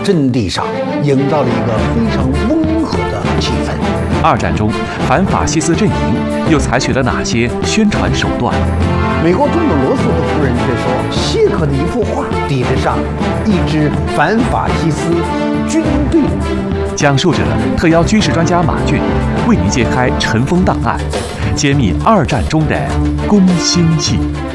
阵地上营造了一个非常温和的气氛。 二战中，反法西斯阵营又采取了哪些宣传手段？ 美国总统罗斯福夫人却说，谢克的一幅画抵得上一支反法西斯军队。 讲述者特邀军事专家马骏为您揭开尘封档案，揭秘二战中的攻心计。